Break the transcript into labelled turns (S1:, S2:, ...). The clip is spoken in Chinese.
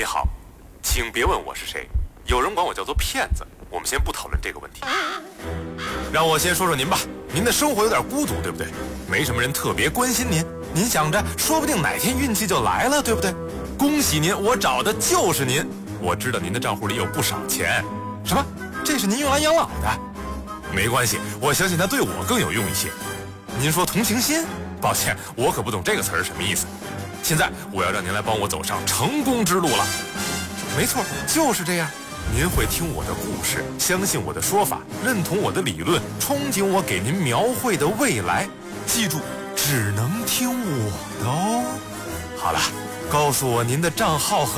S1: 好，请别问我是谁，有人管我叫做骗子。我们先不讨论这个问题，让我先说说您吧。您的生活有点孤独，对不对？没什么人特别关心您，您想着说不定哪天运气就来了，对不对？恭喜您，我找的就是您。我知道您的账户里有不少钱。什么？这是您用来养老的？没关系，我相信它对我更有用一些。您说同情心？抱歉，我可不懂这个词儿什么意思。现在我要让您来帮我走上成功之路了。没错，就是这样。您会听我的故事，相信我的说法，认同我的理论，憧憬我给您描绘的未来。记住，只能听我的哦。好了，告诉我您的账号和